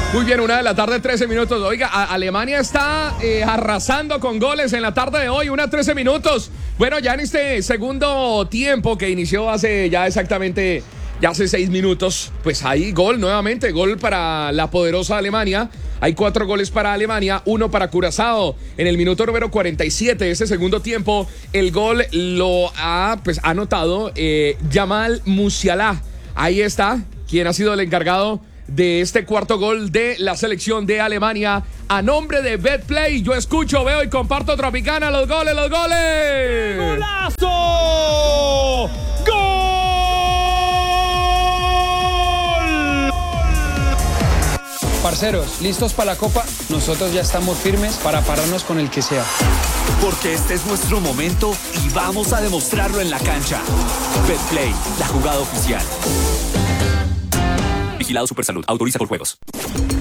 Muy bien, 1:13 p.m. Oiga, Alemania está arrasando con goles en la tarde de hoy, 1:13 p.m. Bueno, ya en este segundo tiempo que inició hace 6 minutos, pues hay gol nuevamente, gol para la poderosa Alemania. Hay 4 goles para Alemania, 1 para Curazao. En el minuto número 47 de ese segundo tiempo, el gol lo ha anotado Jamal Musiala. Ahí está, quien ha sido el encargado de este cuarto gol de la selección de Alemania. A nombre de Betplay, yo escucho, veo y comparto Tropicana. ¡Los goles, los goles! ¡Golazo! ¡Gol! Parceros, ¿listos para la Copa? Nosotros ya estamos firmes para pararnos con el que sea. Porque este es nuestro momento y vamos a demostrarlo en la cancha. Betplay, la jugada oficial. Vigilado Supersalud. Autoriza por juegos.